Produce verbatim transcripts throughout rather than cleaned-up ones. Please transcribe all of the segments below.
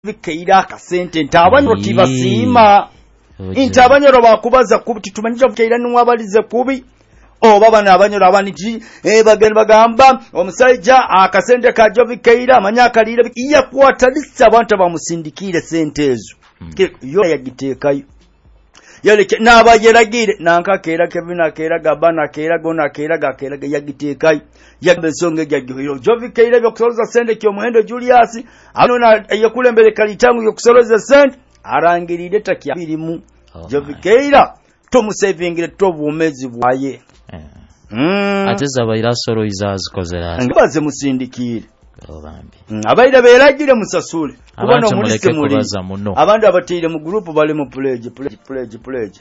bikeira akasente ntabanyoro tibasiima intabanyoro bakubaza kubi tumanyira bikeira nwabalize kubi oba bana abanyoro abaniki eh bagenda bagamba omusajja akasente ka Jovikeira amanyaka lire iya kwatalitsa abantu bamusindikire sente ezo yo yagiteekayo yaleke nabageragire nanka kera kebina kera gabana kera gona kera gakera yagiteekayo yabesonge jagyo Jovikeira byokusoloza sente kyo muhendo Julius anona yakulembere kalitangu yokusoloza sente arangiride takya birimu Jovikeira tomusevingire tobumezi bwaye Mm. Ateza bayira soro izazkozera. Ngabaze musindikire. Obambi. Mm. Abayira beragire musasule. Kubano muleke kubaza muno. Abandi abatire mu group bali mu pledge pledge pledge pledge.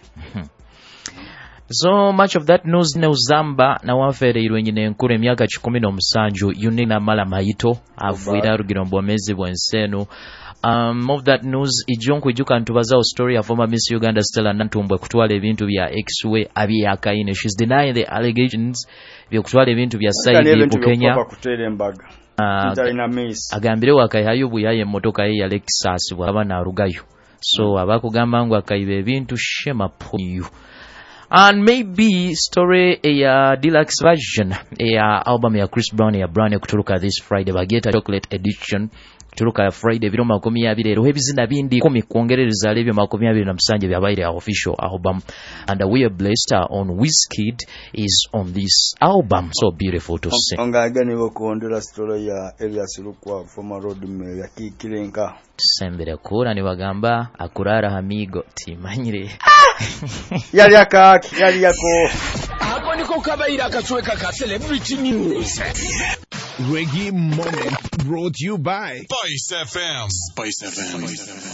So much of that news ne uzamba na wafere irwenyine enkuru emyaka kikumi n'omusanju yunina mala mayito avuira rugiro mbomezi bwensenu. Um, of that news ijonku ijuka ntubaza story ya former Miss Uganda Stella Nantumbwe kutwala ebintu bya X-way abi yakaine. She's denying the allegations bya kutwala ebintu bya Saidi ku Kenya. Uh, agambire wakayayubu yaye motoka ye ya Lexus bwabana arugayo. So abakugamba ngo akayibe ebintu shema puyu. And maybe story a deluxe version a album ya Chris Brown ya Brown kuturuka this Friday bageta chocolate edition kuturuka Friday biro makumi abiri ero ebizina bindi kumi kuongerereza lebyo makumi abiri na msanje bya bayire official album and we are blessed on Wizkid is on this album so beautiful to see. Ongagani bokuondera story ya Elias Lukwa former road mayor ya Kikirenka sembere kura ni bagamba akurara hamigo timanyire yali akaki yali yako ako niko kabaira akachweka ka celebrity news. Reggae Moment brought you by Spice F M. Spice F M.